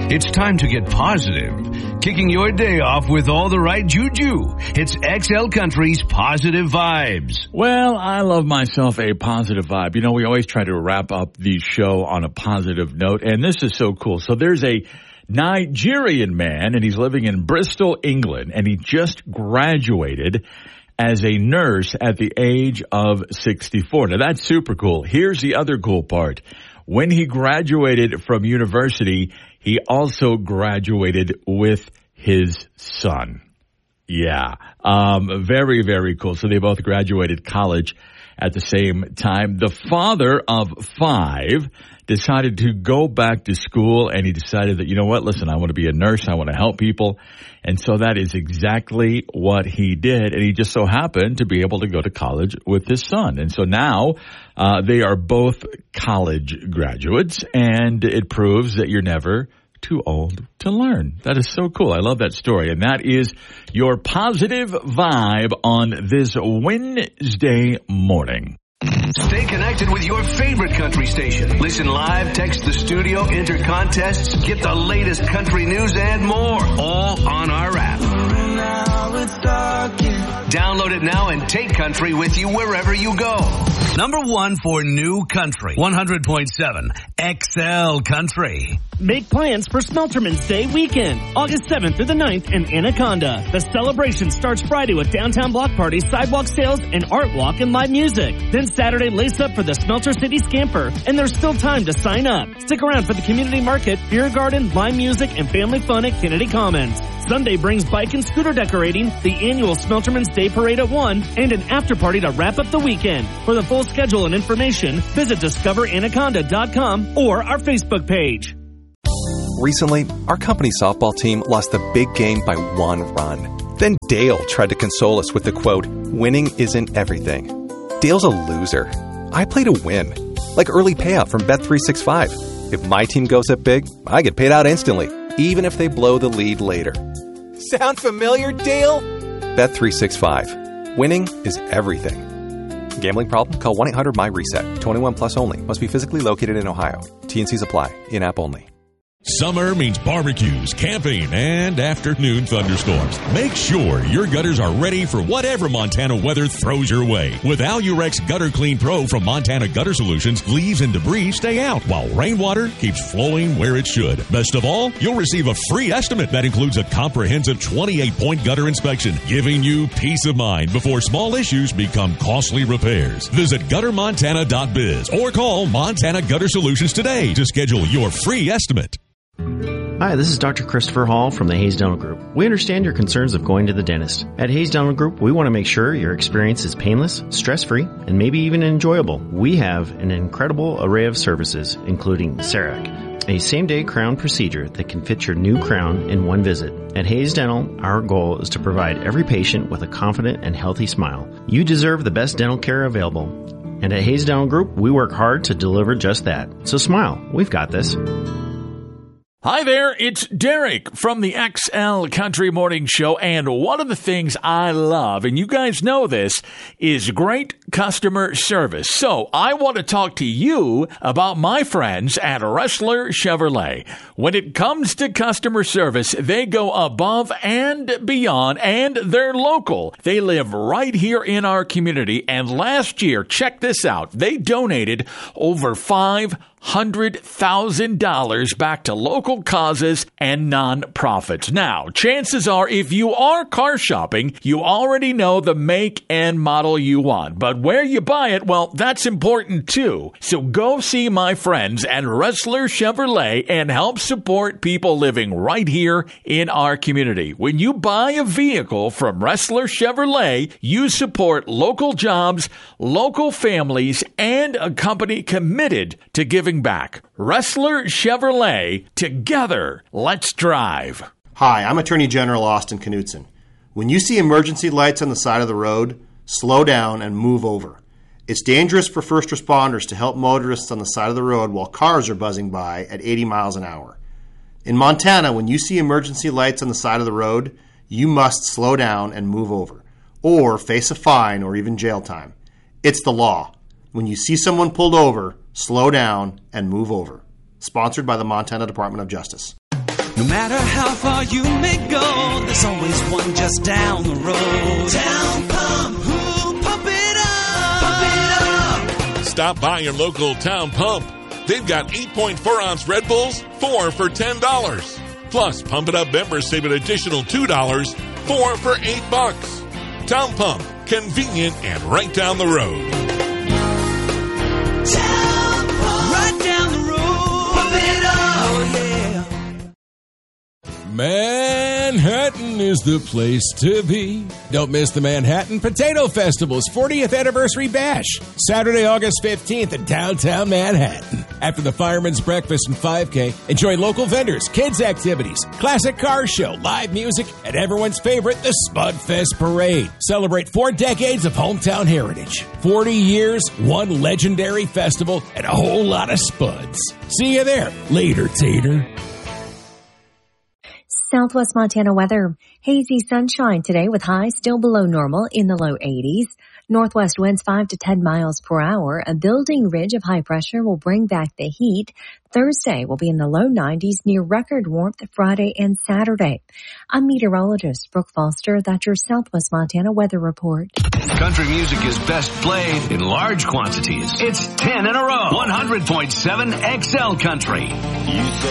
It's time to get positive. Kicking your day off with all the right juju. It's XL Country's Positive Vibes. Well, I love myself a positive vibe. You know, we always try to wrap up the show on a positive note, and this is so cool. So there's a Nigerian man, and he's living in Bristol, England, and he just graduated as a nurse at the age of 64. Now, that's super cool. Here's the other cool part. When he graduated from university, he also graduated with his son. Yeah. Very, very cool. So they both graduated college at the same time. The father of 5 decided to go back to school, and he decided that, you know what, listen, I want to be a nurse. I want to help people. And so that is exactly what he did. And he just so happened to be able to go to college with his son. And so now they are both college graduates, and it proves that you're never too old to learn. That is so cool. I love that story. And that is your positive vibe on this Wednesday morning. Stay connected with your favorite country station. Listen live, text the studio, enter contests, get the latest country news and more, all on our app. Download it now and take country with you wherever you go. Number 1 for new country, 100.7 XL Country. Make plans for Smelterman's Day weekend, August 7th through the 9th in Anaconda. The celebration starts Friday with downtown block parties, sidewalk sales, and art walk and live music. Then Saturday, lace up for the Smelter City Scamper, and there's still time to sign up. Stick around for the community market, beer garden, live music, and family fun at Kennedy Commons. Sunday brings bike and scooter decorating, the annual Smelterman's Day Parade at 1, and an after party to wrap up the weekend. For the full schedule and information, visit discoveranaconda.com or our Facebook page. Recently, our company softball team lost the big game by 1 run. Then Dale tried to console us with the quote, "Winning isn't everything." Dale's a loser. I play to win. Like early payout from Bet365. If my team goes up big, I get paid out instantly, even if they blow the lead later. Sound familiar, Dale? Bet365. Winning is everything. Gambling problem? Call 1-800-MY-RESET. 21 plus only. Must be physically located in Ohio. T&Cs apply. In-app only. Summer means barbecues, camping, and afternoon thunderstorms. Make sure your gutters are ready for whatever Montana weather throws your way. With Alurex Gutter Clean Pro from Montana Gutter Solutions, leaves and debris stay out while rainwater keeps flowing where it should. Best of all, you'll receive a free estimate that includes a comprehensive 28-point gutter inspection, giving you peace of mind before small issues become costly repairs. Visit guttermontana.biz or call Montana Gutter Solutions today to schedule your free estimate. Hi, this is Dr. Christopher Hall from the Hayes Dental Group. We understand your concerns of going to the dentist. At Hayes Dental Group, we want to make sure your experience is painless, stress-free, and maybe even enjoyable. We have an incredible array of services, including CEREC, a same-day crown procedure that can fit your new crown in one visit. At Hayes Dental, our goal is to provide every patient with a confident and healthy smile. You deserve the best dental care available. And at Hayes Dental Group, we work hard to deliver just that. So smile. We've got this. Hi there, it's Derek from the XL Country Morning Show, and one of the things I love, and you guys know this, is great customer service. So I want to talk to you about my friends at Ressler Chevrolet. When it comes to customer service, they go above and beyond, and they're local. They live right here in our community, and last year, check this out, they donated over $500,000 back to local causes and nonprofits. Now, chances are if you are car shopping, you already know the make and model you want. But where you buy it, well, that's important too. So go see my friends at Ressler Chevrolet and help support people living right here in our community. When you buy a vehicle from Ressler Chevrolet, you support local jobs, local families, and a company committed to giving back. Ressler Chevrolet, together, let's drive. Hi, I'm Attorney General Austin Knutson. When you see emergency lights on the side of the road, slow down and move over. It's dangerous for first responders to help motorists on the side of the road while cars are buzzing by at 80 miles an hour. In Montana, when you see emergency lights on the side of the road, you must slow down and move over, or face a fine or even jail time. It's the law. When you see someone pulled over, slow down and move over. Sponsored by the Montana Department of Justice. No matter how far you may go, there's always one just down the road. Town Pump. Ooh, pump it up. Pump it up. Stop by your local Town Pump. They've got 8.4-ounce Red Bulls, 4 for $10. Plus, Pump It Up members save an additional $2, 4 for $8. Town Pump, convenient and right down the road. Town Pump. Right down the road. Pump it up. Oh, yeah. Manhattan is the place to be. Don't miss the Manhattan Potato Festival's 40th Anniversary Bash, Saturday, August 15th in downtown Manhattan. After the Fireman's Breakfast and 5K, enjoy local vendors, kids' activities, classic car show, live music, and everyone's favorite, the Spudfest Parade. Celebrate 4 decades of hometown heritage. 40 years, one legendary festival, and a whole lot of spuds. See you there later, Tater. Southwest Montana weather. Hazy sunshine today with highs still below normal in the low 80s. Northwest winds 5 to 10 miles per hour. A building ridge of high pressure will bring back the heat. Thursday will be in the low 90s near record warmth Friday and Saturday. I'm meteorologist Brooke Foster. That's your Southwest Montana weather report. Country music is best played in large quantities. It's 10 in a row. 100.7 XL Country.